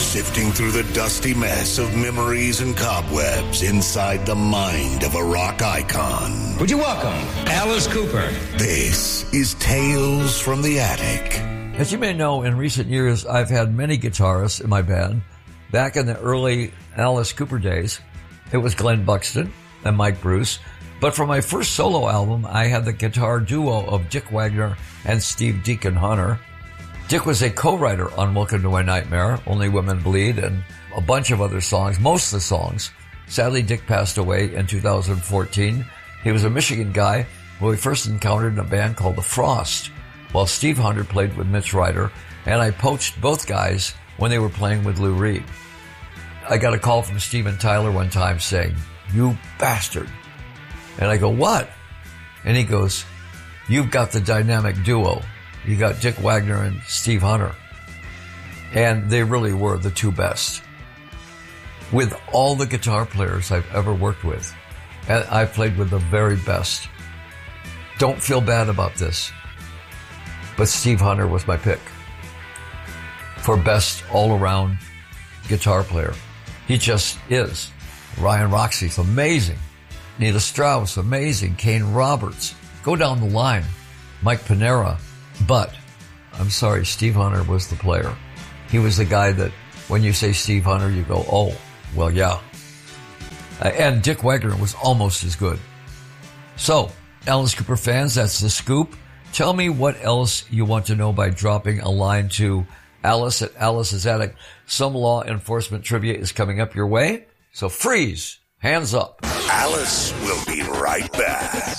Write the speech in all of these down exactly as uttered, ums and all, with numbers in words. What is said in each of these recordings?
sifting through the dusty mess of memories and cobwebs inside the mind of a rock icon. Would you welcome Alice Cooper? This is Tales from the Attic. As you may know, in recent years, I've had many guitarists in my band. Back in the early Alice Cooper days, it was Glenn Buxton and Mike Bruce. But for my first solo album, I had the guitar duo of Dick Wagner and Steve Deacon Hunter. Dick was a co-writer on Welcome to My Nightmare, Only Women Bleed, and a bunch of other songs, most of the songs. Sadly, Dick passed away in two thousand fourteen. He was a Michigan guy who we first encountered in a band called The Frost, while Steve Hunter played with Mitch Ryder, and I poached both guys when they were playing with Lou Reed. I got a call from Steven Tyler one time saying, "You bastard." And I go, "What?" And he goes, "You've got the dynamic duo. You got Dick Wagner and Steve Hunter." And they really were the two best. With all the guitar players I've ever worked with, and I've played with the very best. Don't feel bad about this, but Steve Hunter was my pick for best all-around guitar player. He just is. Ryan Roxie's amazing. Nita Strauss, amazing. Kane Roberts. Go down the line. Mike Panera. But, I'm sorry, Steve Hunter was the player. He was the guy that, when you say Steve Hunter, you go, oh, well, yeah. Uh, and Dick Wagner was almost as good. So, Alice Cooper fans, that's the scoop. Tell me what else you want to know by dropping a line to Alice at Alice's Attic. Some law enforcement trivia is coming up your way. So freeze. Hands up. Alice will be right back.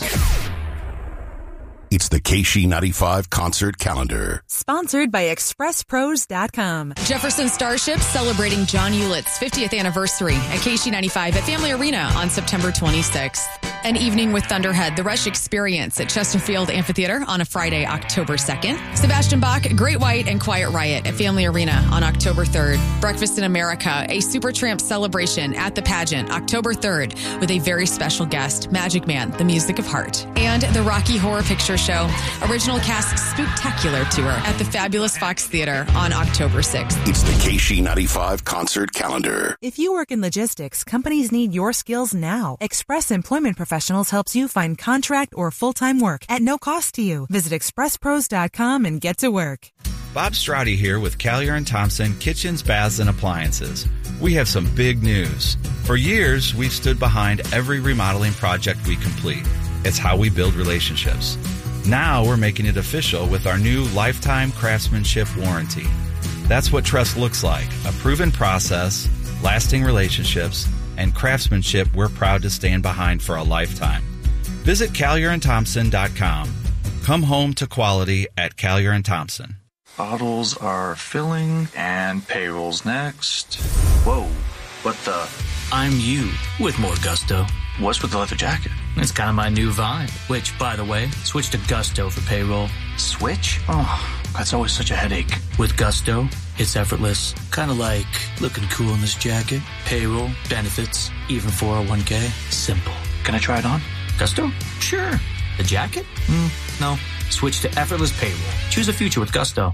It's the K C ninety-five concert calendar. Sponsored by Express Pros dot com. Jefferson Starship celebrating John Hewlett's fiftieth anniversary at K C ninety-five at Family Arena on September twenty-sixth. An evening with Thunderhead, the Rush Experience at Chesterfield Amphitheater on a Friday, October second. Sebastian Bach, Great White, and Quiet Riot at Family Arena on October third. Breakfast in America, a Supertramp celebration at the pageant, October third, with a very special guest, Magic Man, the Music of Heart. And the Rocky Horror Picture Show, original cast Spooktacular Tour at the Fabulous Fox Theater on October sixth. It's the K C ninety-five concert calendar. If you work in logistics, companies need your skills now. Express Employment Professionals helps you find contract or full-time work at no cost to you. Visit Express Pros dot com and get to work. Bob Strati here with Collier and Thompson Kitchens, Baths, and Appliances. We have some big news. For years, we've stood behind every remodeling project we complete. It's how we build relationships. Now we're making it official with our new lifetime craftsmanship warranty. That's what trust looks like, a proven process, lasting relationships, and craftsmanship we're proud to stand behind for a lifetime. Visit Collier and Thompson dot com. Come home to quality at Collier and Thompson. Bottles are filling and payroll's next. Whoa, what the? I'm you with more gusto. What's with the leather jacket? It's kind of my new vibe, which, by the way, switch to Gusto for payroll. Switch? Oh, that's always such a headache. With Gusto, it's effortless. Kind of like looking cool in this jacket, payroll, benefits, even four oh one k. Simple. Can I try it on? Gusto? Sure. The jacket? Mm, no. Switch to effortless payroll. Choose a future with Gusto.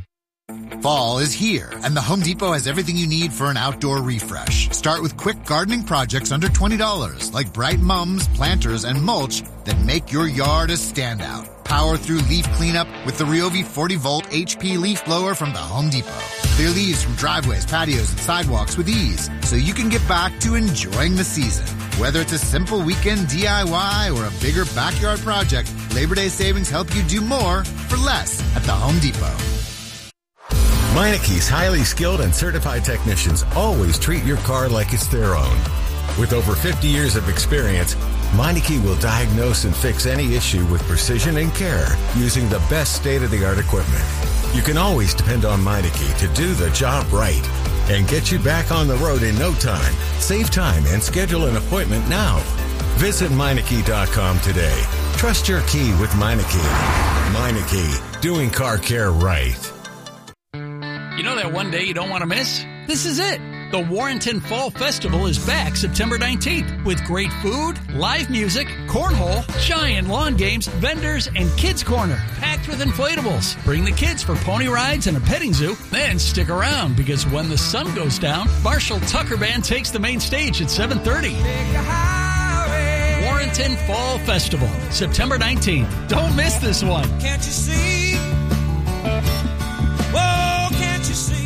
Fall is here, and the Home Depot has everything you need for an outdoor refresh. Start with quick gardening projects under twenty dollars, like bright mums, planters, and mulch that make your yard a standout. Power through leaf cleanup with the Ryobi forty volt H P leaf blower from the Home Depot. Clear leaves from driveways, patios, and sidewalks with ease, so you can get back to enjoying the season. Whether it's a simple weekend D I Y or a bigger backyard project, Labor Day savings help you do more for less at the Home Depot. Meineke's highly skilled and certified technicians always treat your car like it's their own. With over fifty years of experience, Meineke will diagnose and fix any issue with precision and care using the best state-of-the-art equipment. You can always depend on Meineke to do the job right and get you back on the road in no time. Save time and schedule an appointment now. Visit Meineke dot com today. Trust your key with Meineke. Meineke, doing car care right. You know that one day you don't want to miss? This is it. The Warrenton Fall Festival is back September nineteenth with great food, live music, cornhole, giant lawn games, vendors, and kids' corner packed with inflatables. Bring the kids for pony rides and a petting zoo, then stick around because when the sun goes down, Marshall Tucker Band takes the main stage at seven thirty. Warrenton Fall Festival, September nineteenth. Don't miss this one. Can't you see? Whoa, can't you see?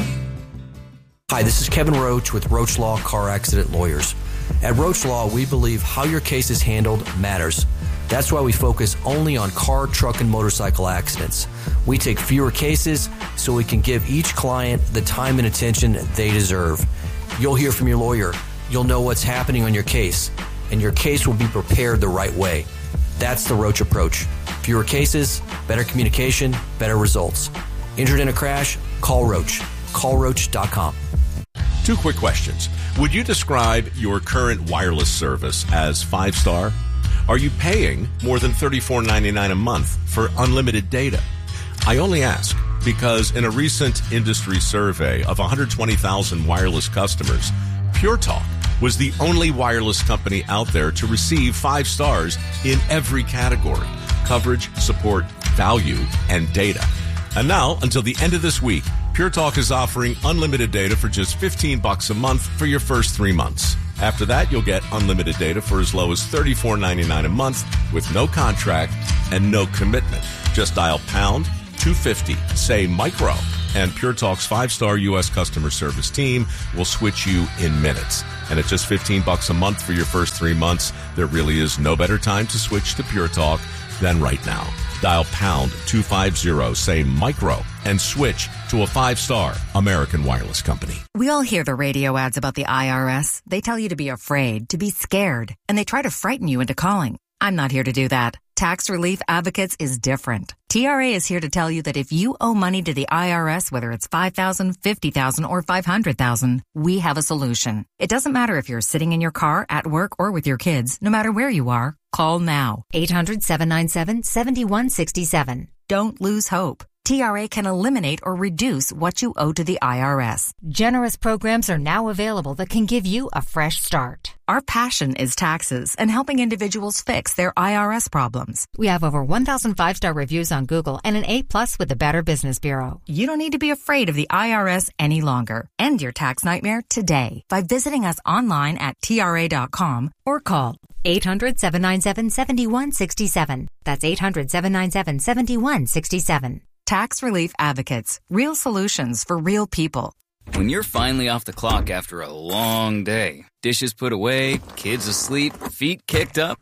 Hi, this is Kevin Roach with Roach Law Car Accident Lawyers. At Roach Law, we believe how your case is handled matters. That's why we focus only on car, truck, and motorcycle accidents. We take fewer cases so we can give each client the time and attention they deserve. You'll hear from your lawyer. You'll know what's happening on your case, and your case will be prepared the right way. That's the Roach approach. Fewer cases, better communication, better results. Injured in a crash? Call Roach. call roach dot com. Two quick questions. Would you describe your current wireless service as five-star? Are you paying more than thirty-four ninety-nine a month for unlimited data? I only ask because in a recent industry survey of one hundred twenty thousand wireless customers, Pure Talk was the only wireless company out there to receive five stars in every category: coverage, support, value, and data. And now, until the end of this week, Pure Talk is offering unlimited data for just fifteen bucks a month for your first three months. After that, you'll get unlimited data for as low as thirty-four ninety-nine a month with no contract and no commitment. Just dial pound two fifty, say micro, and Pure Talk's five-star U S customer service team will switch you in minutes. And at just fifteen bucks a month for your first three months, there really is no better time to switch to Pure Talk than right now. Dial pound two fifty, say micro, and switch to a five-star American wireless company. We all hear the radio ads about the I R S. They tell you to be afraid, to be scared, and they try to frighten you into calling. I'm not here to do that. Tax Relief Advocates is different. T R A is here to tell you that if you owe money to the I R S, whether it's five thousand dollars, fifty thousand dollars, or five hundred thousand dollars, we have a solution. It doesn't matter if you're sitting in your car, at work, or with your kids. No matter where you are, call now. eight hundred, seven nine seven, seven one six seven. Don't lose hope. T R A can eliminate or reduce what you owe to the I R S. Generous programs are now available that can give you a fresh start. Our passion is taxes and helping individuals fix their I R S problems. We have over one thousand five-star reviews on Google and an A plus with the Better Business Bureau. You don't need to be afraid of the I R S any longer. End your tax nightmare today by visiting us online at T R A dot com or call eight hundred, seven nine seven, seven one six seven. That's eight hundred, seven nine seven, seven one six seven. Tax Relief Advocates. Real solutions for real people. When you're finally off the clock after a long day, dishes put away, kids asleep, feet kicked up,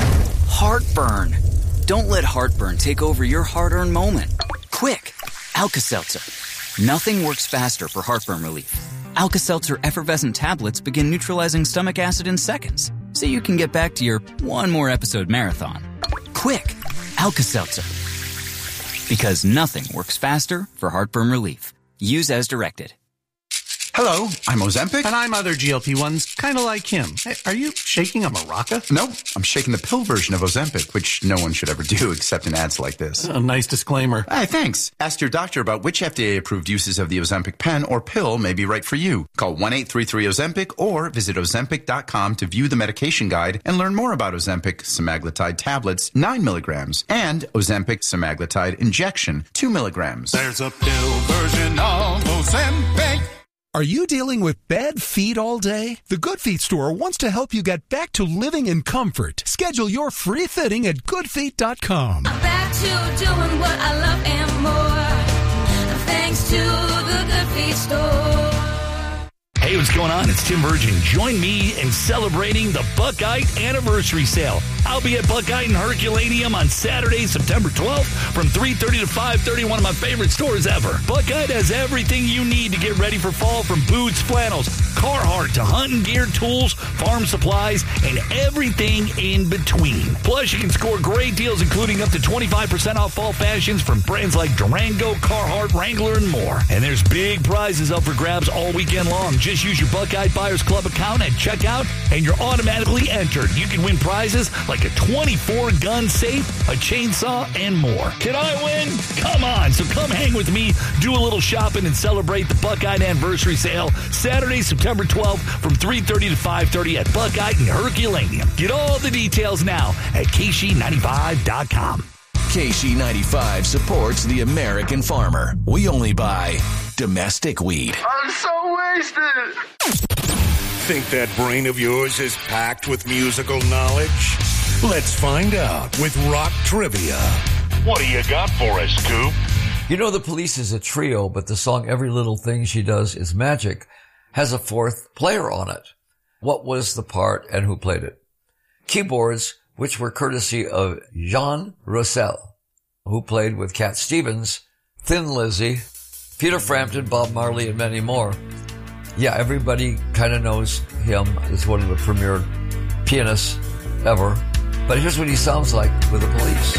heartburn. Don't let heartburn take over your hard-earned moment. Quick, Alka-Seltzer. Nothing works faster for heartburn relief. Alka-Seltzer effervescent tablets begin neutralizing stomach acid in seconds, so you can get back to your one more episode marathon. Quick, Alka-Seltzer. Because nothing works faster for heartburn relief. Use as directed. Hello, I'm Ozempic. And I'm other G L P ones, kind of like him. Hey, are you shaking a maraca? No, I'm shaking the pill version of Ozempic, which no one should ever do except in ads like this. A nice disclaimer. Hey, thanks. Ask your doctor about which F D A-approved uses of the Ozempic pen or pill may be right for you. Call one eight three three Ozempic or visit Ozempic dot com to view the medication guide and learn more about Ozempic semaglutide tablets, nine milligrams, and Ozempic semaglutide injection, two milligrams. There's a pill version of Ozempic. Are you dealing with bad feet all day? The Good Feet store wants to help you get back to living in comfort. Schedule your free fitting at good feet dot com. I'm back to doing what I love and more, thanks to the Good Feet store. Hey, what's going on? It's Tim Virgin. Join me in celebrating the Buckeye Anniversary Sale. I'll be at Buckeye and Herculaneum on Saturday, September twelfth from three thirty to five thirty, one of my favorite stores ever. Buckeye has everything you need to get ready for fall, from boots, flannels, Carhartt to hunting gear, tools, farm supplies, and everything in between. Plus, you can score great deals, including up to twenty-five percent off fall fashions from brands like Durango, Carhartt, Wrangler, and more. And there's big prizes up for grabs all weekend long. Just use Use your Buckeye Buyers Club account at checkout, and you're automatically entered. You can win prizes like a twenty-four gun safe, a chainsaw, and more. Can I win? Come on. So come hang with me, do a little shopping, and celebrate the Buckeye Anniversary Sale Saturday, September twelfth from three thirty to five thirty at Buckeye and Herculaneum. Get all the details now at K C ninety-five dot com. K C ninety-five supports the American farmer. We only buy domestic weed. I'm so wasted. Think that brain of yours is packed with musical knowledge? Let's find out with Rock Trivia. What do you got for us, Scoop? You know, the Police is a trio, but the song Every Little Thing She Does Is Magic has a fourth player on it. What was the part and who played it? Keyboards, which were courtesy of Jean Roussel, who played with Cat Stevens, Thin Lizzy, Peter Frampton, Bob Marley, and many more. Yeah, everybody kind of knows him as one of the premier pianists ever. But here's what he sounds like with the Police.